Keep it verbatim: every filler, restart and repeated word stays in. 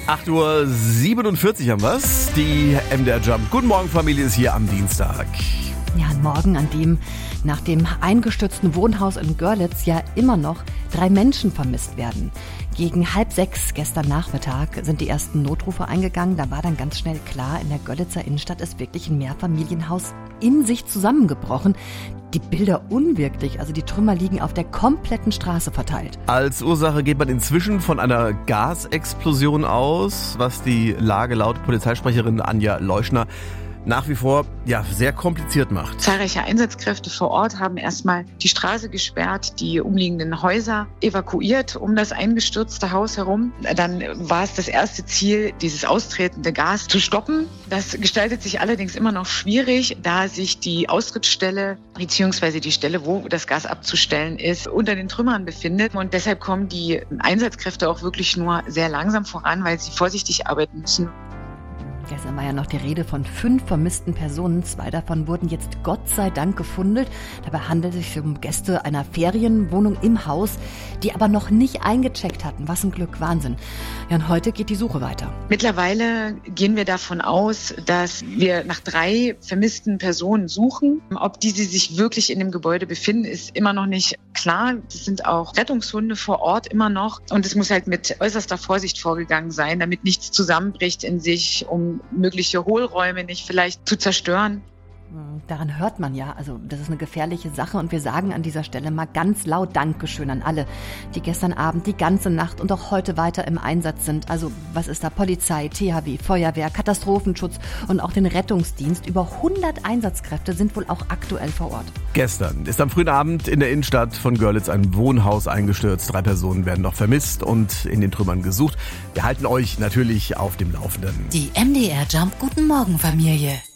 acht Uhr siebenundvierzig haben wir's. Die M D R Jump. Guten Morgen, Familie, ist hier am Dienstag. Ja, ein Morgen, an dem nach dem eingestürzten Wohnhaus in Görlitz ja immer noch drei Menschen vermisst werden. Gegen halb sechs gestern Nachmittag sind die ersten Notrufe eingegangen. Da war dann ganz schnell klar, in der Görlitzer Innenstadt ist wirklich ein Mehrfamilienhaus in sich zusammengebrochen. Die Bilder unwirklich, also die Trümmer liegen auf der kompletten Straße verteilt. Als Ursache geht man inzwischen von einer Gasexplosion aus, was die Lage laut Polizeisprecherin Anja Leuschner nach wie vor ja sehr kompliziert macht. Zahlreiche Einsatzkräfte vor Ort haben erstmal die Straße gesperrt, die umliegenden Häuser evakuiert um das eingestürzte Haus herum. Dann war es das erste Ziel, dieses austretende Gas zu stoppen. Das gestaltet sich allerdings immer noch schwierig, da sich die Austrittsstelle bzw. die Stelle, wo das Gas abzustellen ist, unter den Trümmern befindet. Und deshalb kommen die Einsatzkräfte auch wirklich nur sehr langsam voran, weil sie vorsichtig arbeiten müssen. Gestern war ja noch die Rede von fünf vermissten Personen. Zwei davon wurden jetzt Gott sei Dank gefunden. Dabei handelt es sich um Gäste einer Ferienwohnung im Haus, die aber noch nicht eingecheckt hatten. Was ein Glück, Wahnsinn. Ja, und heute geht die Suche weiter. Mittlerweile gehen wir davon aus, dass wir nach drei vermissten Personen suchen. Ob diese sich wirklich in dem Gebäude befinden, ist immer noch nicht klar. Es sind auch Rettungshunde vor Ort immer noch. Und es muss halt mit äußerster Vorsicht vorgegangen sein, damit nichts zusammenbricht in sich, um mögliche Hohlräume nicht vielleicht zu zerstören. Daran hört man ja, also das ist eine gefährliche Sache und wir sagen an dieser Stelle mal ganz laut Dankeschön an alle, die gestern Abend die ganze Nacht und auch heute weiter im Einsatz sind. Also was ist da? Polizei, T H W, Feuerwehr, Katastrophenschutz und auch den Rettungsdienst. Über hundert Einsatzkräfte sind wohl auch aktuell vor Ort. Gestern ist am frühen Abend in der Innenstadt von Görlitz ein Wohnhaus eingestürzt. Drei Personen werden noch vermisst und in den Trümmern gesucht. Wir halten euch natürlich auf dem Laufenden. Die M D R Jump Guten Morgen Familie.